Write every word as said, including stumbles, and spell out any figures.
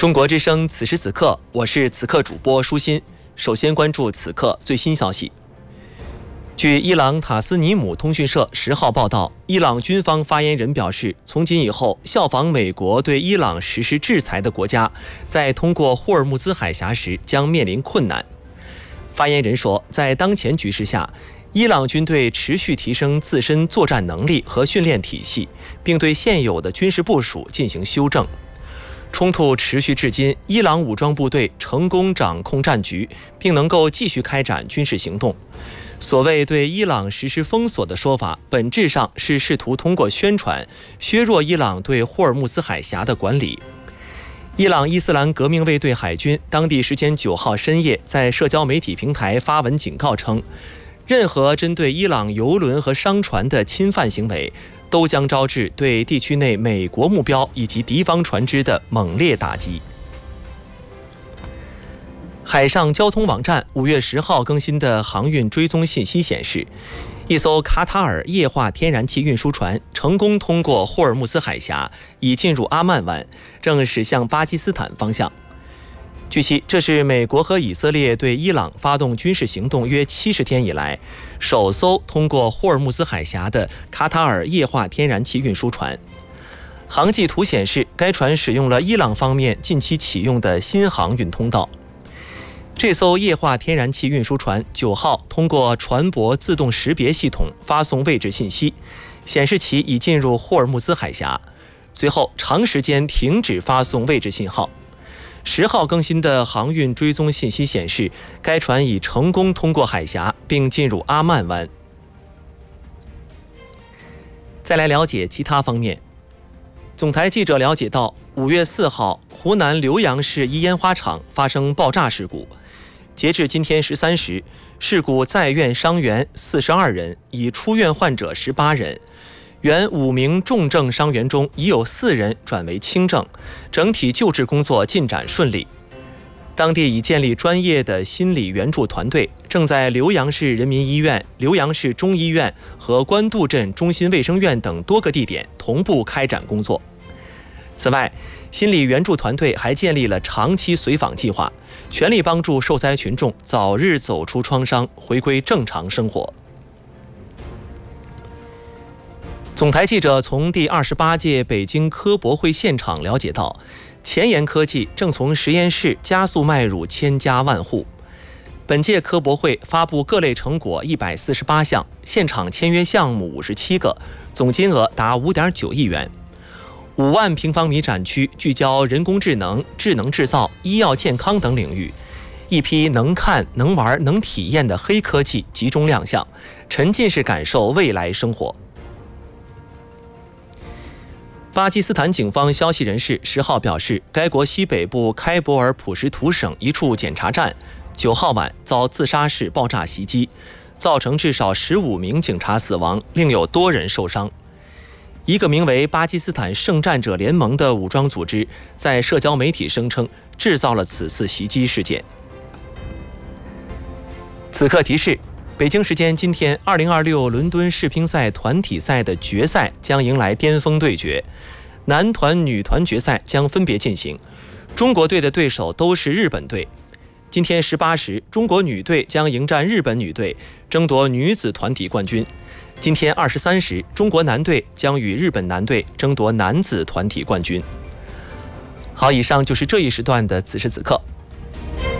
中国之声，此时此刻，我是此刻主播舒心。首先关注此刻最新消息。据伊朗塔斯尼姆通讯社十号报道，伊朗军方发言人表示，从今以后，效仿美国对伊朗实施制裁的国家，在通过霍尔木兹海峡时将面临困难。发言人说，在当前局势下，伊朗军队持续提升自身作战能力和训练体系，并对现有的军事部署进行修正。冲突持续至今，伊朗武装部队成功掌控战局，并能够继续开展军事行动。所谓对伊朗实施封锁的说法，本质上是试图通过宣传削弱伊朗对霍尔木兹海峡的管理。伊朗伊斯兰革命卫队海军当地时间九号深夜在社交媒体平台发文警告称，任何针对伊朗油轮和商船的侵犯行为，都将招致对地区内美国目标以及敌方船只的猛烈打击。海上交通网站五月十号更新的航运追踪信息显示，一艘卡塔尔液化天然气运输船成功通过霍尔木兹海峡，已进入阿曼湾，正驶向巴基斯坦方向。据悉，这是美国和以色列对伊朗发动军事行动约七十天以来，首艘通过霍尔木兹海峡的卡塔尔液化天然气运输船。航迹图显示，该船使用了伊朗方面近期启用的新航运通道。这艘液化天然气运输船九号通过船舶自动识别系统发送位置信息，显示其已进入霍尔木兹海峡，随后长时间停止发送位置信号。十号更新的航运追踪信息显示，该船已成功通过海峡并进入阿曼湾。再来了解其他方面。总台记者了解到，五月四号，湖南浏阳市一烟花厂发生爆炸事故。截至今天十三时，事故在院伤员四十二人，已出院患者十八人。原五名重症伤员中，已有四人转为轻症，整体救治工作进展顺利。当地已建立专业的心理援助团队，正在浏阳市人民医院、浏阳市中医院和官渡镇中心卫生院等多个地点同步开展工作。此外，心理援助团队还建立了长期随访计划，全力帮助受灾群众早日走出创伤，回归正常生活。总台记者从第二十八届北京科博会现场了解到，前沿科技正从实验室加速迈入千家万户。本届科博会发布各类成果一百四十八项，现场签约项目五十七个，总金额达五点九亿元。五万平方米展区聚焦人工智能、智能制造、医药健康等领域，一批能看、能玩、能体验的黑科技集中亮相，沉浸式感受未来生活。巴基斯坦警方消息人士十号表示，该国西北部开伯尔普什图省一处检查站九号晚遭自杀式爆炸袭击，造成至少十五名警察死亡，另有多人受伤。一个名为巴基斯坦圣战者联盟的武装组织在社交媒体声称制造了此次袭击事件。此刻提示，北京时间今天，二零二六伦敦世乒赛团体赛的决赛将迎来巅峰对决，男团、女团决赛将分别进行。中国队的对手都是日本队。今天十八时，中国女队将迎战日本女队，争夺女子团体冠军。今天二十三时，中国男队将与日本男队争夺男子团体冠军。好，以上就是这一时段的此时此刻。